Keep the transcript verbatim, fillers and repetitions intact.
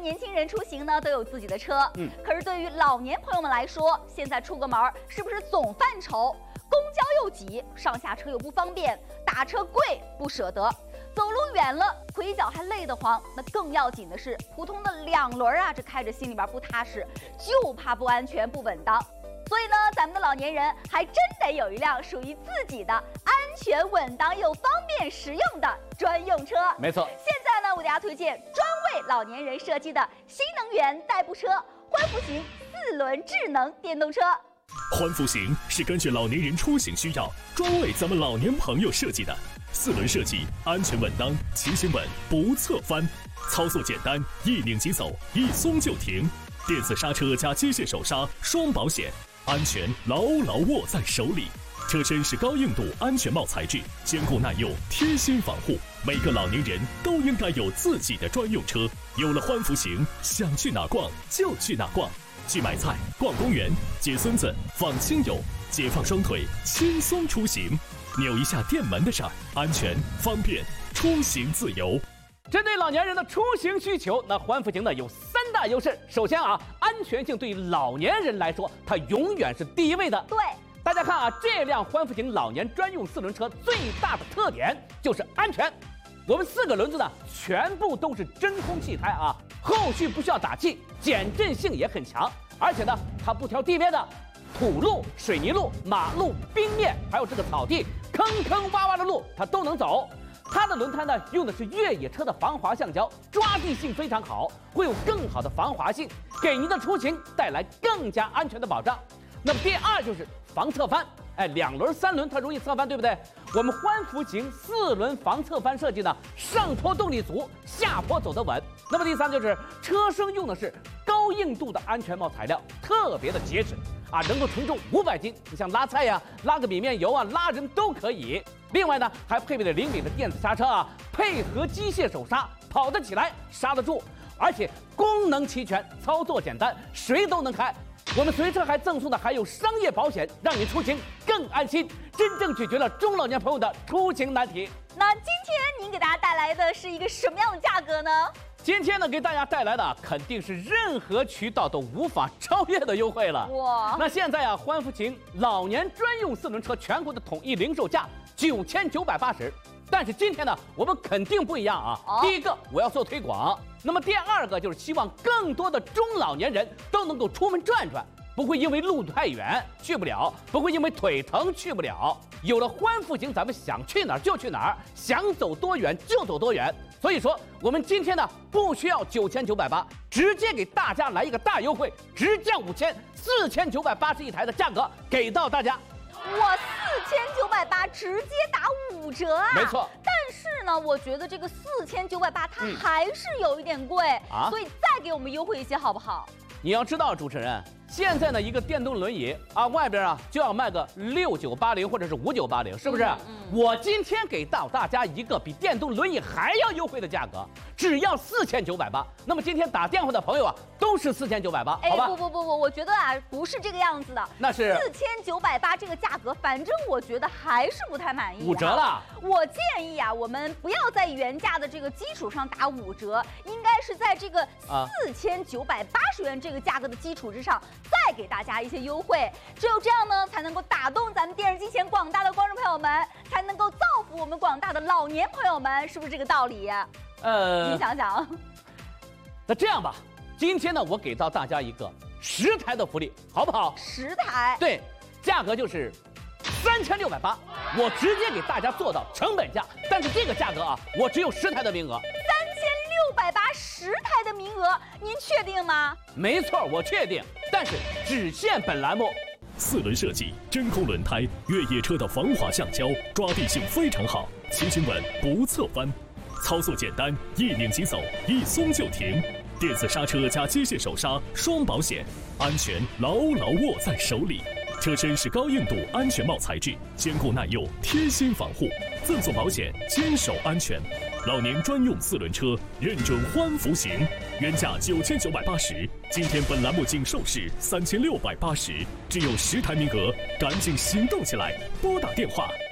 年轻人出行呢都有自己的车，嗯，可是对于老年朋友们来说，现在出个门是不是总犯愁？公交又挤，上下车又不方便，打车贵不舍得，走路远了腿脚还累得慌。那更要紧的是，普通的两轮啊，这开着心里边不踏实，就怕不安全不稳当。所以呢，咱们的老年人还真得有一辆属于自己的安全稳当又方便实用的专用车。 没错， 现在呢，我给大家推荐专为老年人设计的新能源代步车欢福行四轮智能电动车。 欢福行是根据老年人出行需要，专为咱们老年朋友设计的。四轮设计，安全稳当，骑行稳，不侧翻，操作简单，一拧即走，一松就停，电子刹车加机械手刹，双保险，安全牢牢握在手里。车身是高硬度安全帽材质，坚固耐用，贴心防护。每个老年人都应该有自己的专用车。有了欢福行，想去哪逛就去哪逛。去买菜、逛公园、接孙子、访亲友，解放双腿，轻松出行。扭一下电门的事儿，安全方便，出行自由。 针对老年人的出行需求，那欢福行呢有三大优势。首先啊，安全性对于老年人来说，它永远是第一位的。 对， 大家看啊，这辆欢福行老年专用四轮车最大的特点就是安全。我们四个轮子呢，全部都是真空气胎啊，后续不需要打气，减震性也很强。而且呢，它不挑地面的，土路、水泥路、马路、冰面，还有这个草地，坑坑洼洼的路，它都能走。它的轮胎呢，用的是越野车的防滑橡胶，抓地性非常好，会有更好的防滑性，给您的出行带来更加安全的保障。那么第二就是防侧翻，哎，两轮、三轮它容易侧翻，对不对？我们欢福行四轮防侧翻设计呢，上坡动力足，下坡走得稳。那么第三就是车身用的是高硬度的安全帽材料，特别的结实啊，能够承重五百斤。你像拉菜呀、拉个米面油啊、拉人都可以。另外呢，还配备了灵敏的电子刹车啊，配合机械手刹，跑得起来，刹得住，而且功能齐全，操作简单，谁都能开。我们随车还赠送的还有商业保险，让你出行更安心，真正解决了中老年朋友的出行难题。 那今天您给大家带来的是一个什么样的价格呢？ 今天呢，给大家带来的肯定是任何渠道都无法超越的优惠了。哇！那现在啊，欢福行老年专用四轮车全国的统一零售价九千九百八十。但是今天呢，我们肯定不一样啊！哦、第一个，我要做推广；那么第二个就是希望更多的中老年人都能够出门转转，不会因为路太远去不了，不会因为腿疼去不了。有了欢福行，咱们想去哪儿就去哪儿，想走多远就走多远。所以说，我们今天呢不需要九千九百八，直接给大家来一个大优惠，直降五千，四千九百八十一台的价格给到大家。 哇，四千九百八直接打五折啊！ 没错。 但是呢，我觉得这个四千九百八它还是有一点贵、嗯、啊，所以再给我们优惠一些好不好？ 你要知道，主持人，现在呢一个电动轮椅啊，外边啊就要卖个六九八零或者是五九八零，是不是？嗯嗯、我今天给到大家一个比电动轮椅还要优惠的价格，只要四千九百八。那么今天打电话的朋友啊，都是四千九百八，好吧？ 不不不不，我觉得啊不是这个样子的。 那是四千九百八这个价格，反正我觉得还是不太满意、啊。 五折了。 我建议啊，我们不要在原价的这个基础上打五折，应该是在这个四千九百八十元这个价格的基础之上，再给大家一些优惠。只有这样呢，才能够打动咱们电视机前广大的观众朋友们，才能够造福我们广大的老年朋友们，是不是这个道理？呃，你想想。 那这样吧，今天呢，我给到大家一个十台的福利，好不好？ 十台。 对，价格就是三千六百八，我直接给大家做到成本价。但是这个价格啊，我只有十台的名额。 三千六百八十台的名额，您确定吗？ 没错，我确定，但是只限本栏目。 四轮设计，真空轮胎，越野车的防滑橡胶，抓地性非常好，骑行稳，不侧翻，操作简单，一拧即走，一松就停，电子刹车加机械手刹，双保险，安全牢牢握在手里。车身是高硬度安全帽材质，坚固耐用，贴心防护，赠送保险，坚守安全。老年专用四轮车，认准欢福行，原价九千九百八十，今天本栏目仅售市三千六百八十，只有十台名额，赶紧行动起来，拨打电话